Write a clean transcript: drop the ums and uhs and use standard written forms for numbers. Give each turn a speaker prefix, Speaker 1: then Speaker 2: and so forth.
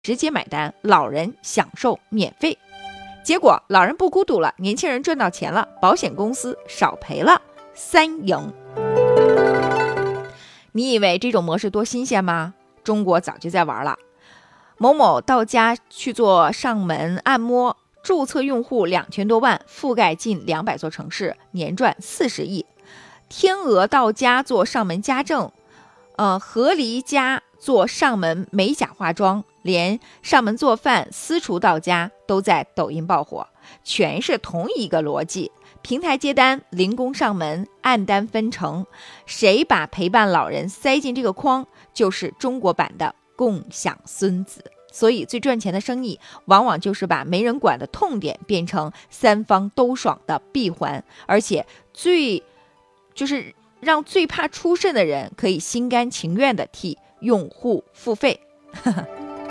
Speaker 1: 直接买单，老人享受免费。结果老人不孤独了，年轻人赚到钱了，保险公司少赔了，3赢。你以为这种模式多新鲜吗？中国早就在玩了。某某到家去做上门按摩，注册用户2000多万，覆盖近200座城市，年赚40亿。天鹅到家做上门家政，何离家做上门美甲化妆，连上门做饭、私厨到家都在抖音爆火，全是同一个逻辑。平台接单，零工上门，按单分成，谁把陪伴老人塞进这个框，就是中国版的共享孙子。所以最赚钱的生意往往就是把没人管的痛点变成三方都爽的闭环，而且就是让最怕出事的人可以心甘情愿的替用户付费。